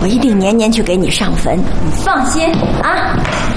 我一定年年去给你上坟，你放心啊。